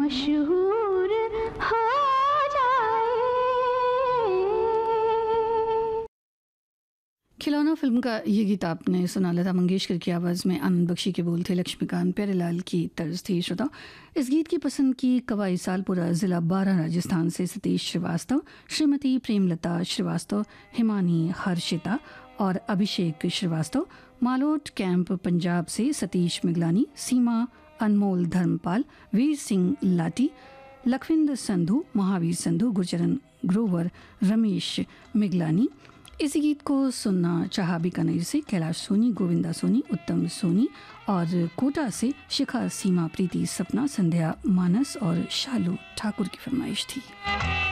मशहूर हो जाए। खिलौना फिल्म का ये गीत आपने सुना, लता मंगेशकर की आवाज़ में, आनंद बख्शी के बोल थे, लक्ष्मीकांत प्यारेलाल की तर्ज थी। श्रोता, इस गीत की पसंद की कवाई सालपुरा, ज़िला बारा, राजस्थान से सतीश श्रीवास्तव, श्रीमती प्रेमलता श्रीवास्तव, हिमानी हर्षिता और अभिषेक श्रीवास्तव, मालोट कैंप पंजाब से सतीश मिगलानी, सीमा अनमोल धर्मपाल, वीर सिंह लाटी, लखविंदर संधू, महावीर संधू, गुरचरण ग्रोवर, रमेश मिगलानी। इसी गीत को सुनना चाहा बीकानेर से कैलाश सोनी, गोविंदा सोनी, उत्तम सोनी और कोटा से शिखा, सीमा, प्रीति, सपना, संध्या, मानस और शालू ठाकुर की फरमाइश थी।